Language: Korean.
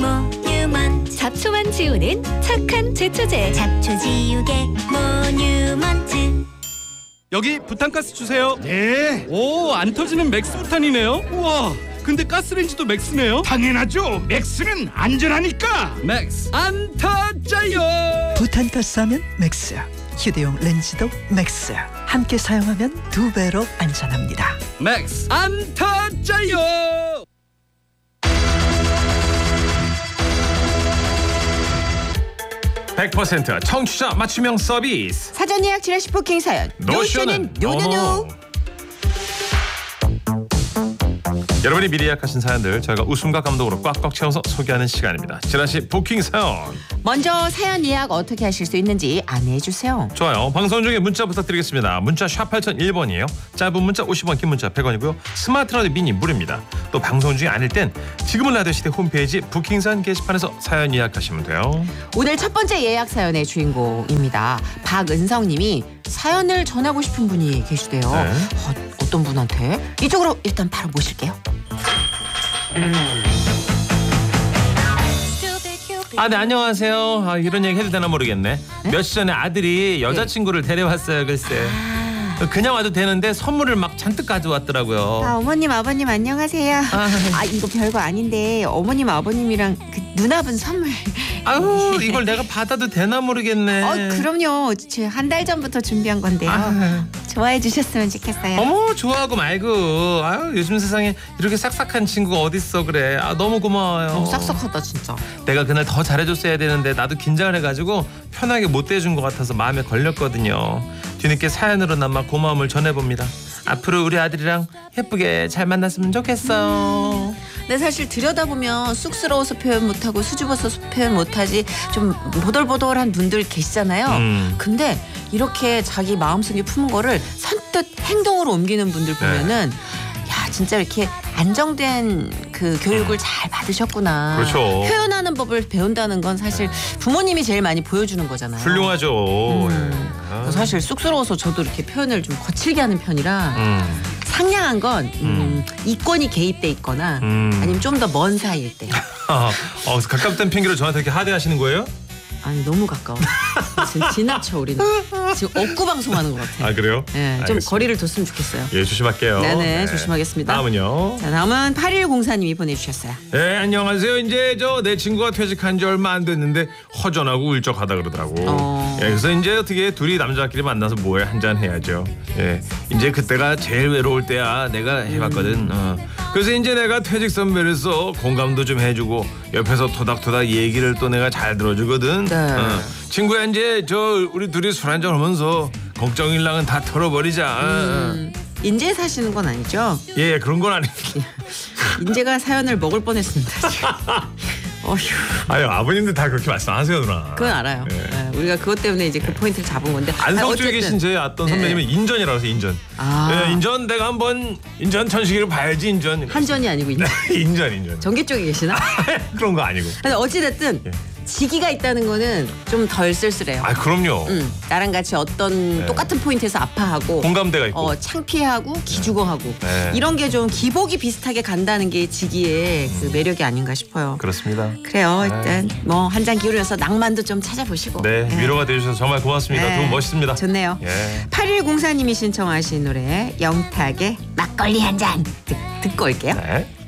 모뉴먼트. 잡초만 지우는 착한 제초제. 잡초 지우개 모뉴먼트. 여기 부탄가스 주세요. 네, 오, 안 터지는 맥스 부탄이네요. 우와, 근데 가스레인지도 맥스네요. 당연하죠. 맥스는 안전하니까. 맥스 안 터져요. 부탄가스 하면 맥스, 휴대용 렌즈도 맥스. 함께 사용하면 2배로 안전합니다. 맥스 안 터져요. (100% 청취자 맞춤형 서비스) 사전 예약 지라시 포킹 사연. 노쇼는 노노노. 여러분이 미리 예약하신 사연들 저희가 웃음과 감동으로 꽉꽉 채워서 소개하는 시간입니다. 지라시 부킹 사연. 먼저 사연 예약 어떻게 하실 수 있는지 안내해 주세요. 좋아요. 방송 중에 문자 부탁드리겠습니다. 문자 샵 8001번이에요. 짧은 문자 50원, 긴 문자 100원이고요. 스마트 라디오 미니 무료입니다. 또 방송 중에 아닐 땐 지금은 라디오 시대 홈페이지 부킹 사연 게시판에서 사연 예약하시면 돼요. 오늘 첫 번째 예약 사연의 주인공입니다. 박은성 님이 사연을 전하고 싶은 분이 계시대요. 네. 어떤 분한테? 이쪽으로 일단 바로 모실게요. 네, 안녕하세요. 이런 얘기 해도 되나 모르겠네. 며칠 전에 아들이 여자친구를 데려왔어요. 글쎄. 그냥 와도 되는데 선물을 막 잔뜩 가져왔더라고요. 어머님 아버님 안녕하세요. 이거 별거 아닌데 어머님 아버님이랑 그 누나분 선물. 아유, 이걸 내가 받아도 되나 모르겠네. 그럼요. 한 달 전부터 준비한 건데요. 좋아해 주셨으면 좋겠어요. 어머, 좋아하고 말고. 아유, 요즘 세상에 이렇게 싹싹한 친구가 어딨어. 그래. 너무 고마워요. 너무 싹싹하다 진짜. 내가 그날 더 잘해줬어야 되는데 나도 긴장을 해가지고 편하게 못 대해준 것 같아서 마음에 걸렸거든요. 뒤늦게 사연으로나마 고마움을 전해봅니다. 앞으로 우리 아들이랑 예쁘게 잘 만났으면 좋겠어요. 근데 사실 들여다보면 쑥스러워서 표현 못하고 수줍어서 표현 못하지 좀 보돌보돌한 분들 계시잖아요. 근데 이렇게 자기 마음속에 품은 거를 선뜻 행동으로 옮기는 분들 보면은 야 진짜 이렇게 안정된 그 교육을 잘 받으셨구나. 그렇죠. 표현하는 법을 배운다는 건 사실 부모님이 제일 많이 보여주는 거잖아요. 훌륭하죠. 사실 쑥스러워서 저도 이렇게 표현을 좀 거칠게 하는 편이라 상냥한 건 이권이 개입돼 있거나 아니면 좀 더 먼 사이일 때. 가깝다는 핑계로 저한테 이렇게 하대하시는 거예요? 아니 너무 가까워. 지금 지나쳐 우리는. 지금 억구 방송하는 것 같아요. 그래요? 네, 좀 알겠습니다. 거리를 뒀으면 좋겠어요. 예, 조심할게요. 네네, 조심하겠습니다. 다음은요. 자, 다음은 8104님이 보내주셨어요. 네, 안녕하세요. 이제 내 친구가 퇴직한 지 얼마 안 됐는데 허전하고 울적하다 그러더라고. 예, 그래서 이제 어떻게 둘이 남자끼리 만나서 뭐해 한잔 해야죠. 예, 이제 그때가 제일 외로울 때야. 내가 해봤거든. 그래서 이제 내가 퇴직 선배로서 공감도 좀 해주고 옆에서 토닥토닥 얘기를 또 내가 잘 들어주거든. 친구야, 이제 우리 둘이 술 한잔 하면서 걱정일랑은 다 털어버리자. 인제 사시는 건 아니죠? 예, 그런 건 아니고. 인제가 사연을 먹을 뻔했습니다. 지금. 어휴. 아유, 아버님들 다 그렇게 말씀하세요, 누나. 그건 알아요. 예. 네, 우리가 그것 때문에 이제 그 포인트를 잡은 건데. 안성 쪽에 어쨌든. 계신 제 어떤 선배님은 인전이라고 해서 인전. 예, 인전 내가 한번 인전 천식이를 봐야지 인전. 한전이 아니고 인전. 인전. 전기 쪽에 계시나? 그런 거 아니고. 근데 어찌됐든 지기가 있다는 거는 좀 덜 쓸쓸해요. 그럼요. 나랑 같이 어떤 똑같은 포인트에서 아파하고 공감대가 있고. 창피하고 기죽어하고 이런 게 좀 기복이 비슷하게 간다는 게 지기의 그 매력이 아닌가 싶어요. 그렇습니다. 그래요. 일단 뭐 한 잔 기울여서 낭만도 좀 찾아보시고. 네, 위로가 되주셔서 정말 고맙습니다. 두 분 멋있습니다. 좋네요. 예. 8104님이 신청하신 노래 영탁의 막걸리 한 잔 듣고 올게요. 네.